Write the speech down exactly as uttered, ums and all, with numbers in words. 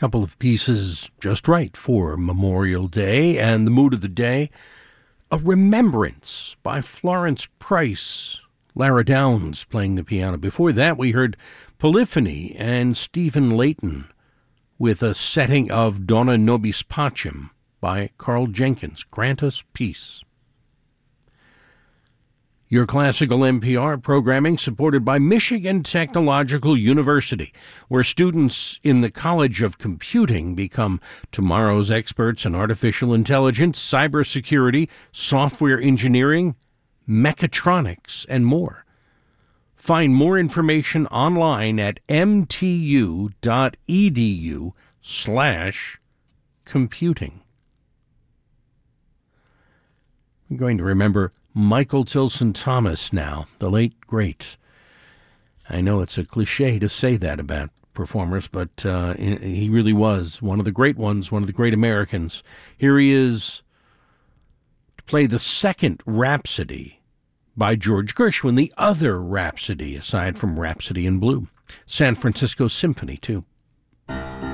Couple of pieces just right for Memorial Day, and the mood of the day, A Remembrance by Florence Price. Lara Downs playing the piano. Before that, we heard Polyphony and Stephen Layton with a setting of Dona Nobis Pacem by Carl Jenkins. Grant us peace. Your classical N P R programming supported by Michigan Technological University, where students in the College of Computing become tomorrow's experts in artificial intelligence, cybersecurity, software engineering, mechatronics, and more. Find more information online at mtu.edu slash computing. I'm going to remember Michael Tilson Thomas now, the late great. I know it's a cliche to say that about performers, but uh, he really was one of the great ones, one of the great Americans. Here he is to play the second Rhapsody by George Gershwin, the other Rhapsody, aside from Rhapsody in Blue. San Francisco Symphony, too.